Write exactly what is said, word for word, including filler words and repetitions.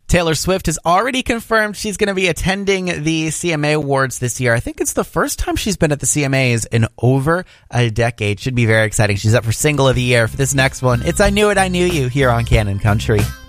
Taylor Swift has already confirmed she's going to be attending the C M A Awards this year. I think it's the first time she's been at the C M As in over a decade. Should be very exciting. She's up for Single of the Year for this next one. It's I Knew It, I Knew You here on Canon Country.